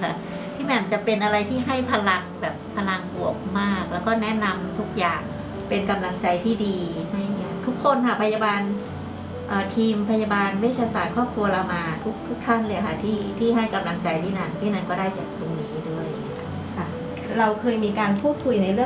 ค่ะพี่แหม่มจะเป็นอะไรที่ให้พลังแบบพลังบวกมาก แล้วก็แนะนำทุกอย่างเป็นกำลังใจที่ดีให้เนี่ยทุกคนค่ะพยาบาลทีมพยาบาลเวชศาสตร์ครอบครัวเรามาทุกท่านเลยค่ะที่ให้กำลังใจพี่นันก็ได้จากตรงนี้ด้วยค่ะเราเคยมีการพูดคุยในเรื่อง